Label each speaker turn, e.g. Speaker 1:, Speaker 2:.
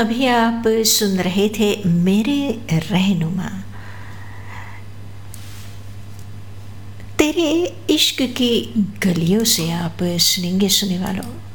Speaker 1: अभी आप सुन रहे थे मेरे रहनुमा। तेरे इश्क की गलियों से आप सुनेंगे सुनने वालों।